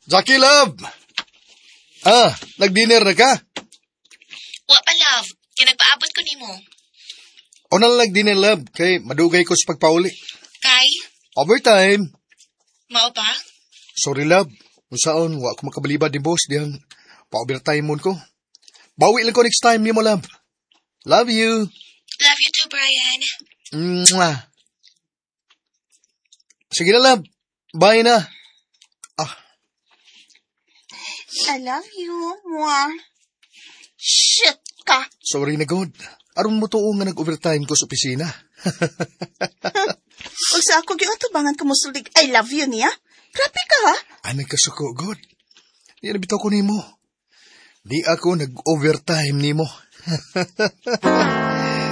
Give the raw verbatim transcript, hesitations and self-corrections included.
Jackie, love! Ah, nag-dinner na ka? Wa pa, love. Kaya nagpaabot ko nimo. O na lang nag-dinner, love, kay madugay ko sa pagpauli. Kay? Overtime. Mao pa? Sorry, love. Kung saan, wa ko makabalibad ni boss, diyang pa-overtime mo ko. Bawi lang ko next time ni mo, love. Love you. Love you too, Brian. Mwah. Sige na, love. Bye na. Ah. I love you, mwah. Shit ka. Sorry na, God. Aron mo tuong nga nag-overtime ko sa opisina. Huwag sa ako giutubangan ko mo sulig I love you niya. Grabe ka ha? Ah, nagkasuko, God. Di nabitaw ko ni mo. Di ako nag-overtime ni mo.